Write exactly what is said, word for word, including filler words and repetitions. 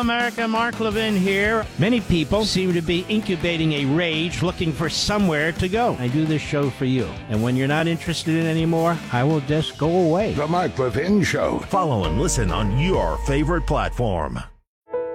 America. Mark Levin here. Many people seem to be incubating a rage looking for somewhere to go. I do this show for you. And when you're not interested in it anymore, I will just go away. The Mark Levin Show. Follow and listen on your favorite platform.